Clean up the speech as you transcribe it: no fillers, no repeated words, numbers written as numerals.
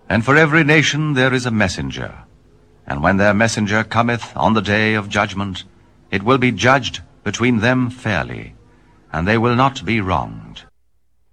And for every nation there is a messenger. And when their messenger cometh on the day of judgment, it will be judged between them fairly, and they will not be wronged.